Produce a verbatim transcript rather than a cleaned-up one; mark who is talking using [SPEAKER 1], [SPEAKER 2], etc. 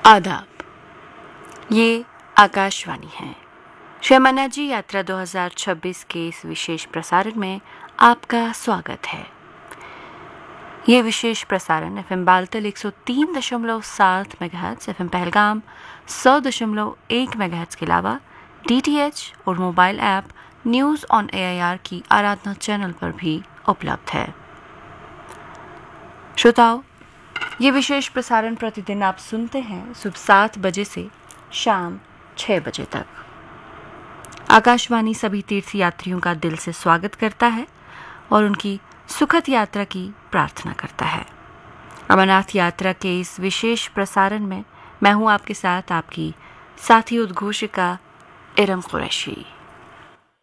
[SPEAKER 1] आदाब। ये आकाशवाणी है। शमना जी यात्रा दो हज़ार छब्बीस के इस विशेष प्रसारण में आपका स्वागत है। ये विशेष प्रसारण एफएम बालतल एक सौ तीन दशमलव सात मेगाहर्ट्ज़, एफएम पहलगाम सौ दशमलव एक मेगाहर्ट्ज़ के अलावा डीटीएच और mobile app news on AIR की आराधना चैनल पर भी उपलब्ध है। श्रोताओ, ये विशेष प्रसारण प्रतिदिन आप सुनते हैं सुबह सात बजे से शाम छह बजे तक। आकाशवाणी सभी तीर्थ यात्रियों का दिल से स्वागत करता है और उनकी सुखद यात्रा की प्रार्थना करता है। अमरनाथ यात्रा के इस विशेष प्रसारण में मैं हूं आपके साथ आपकी साथी उद्घोषिका इरम कुरैशी।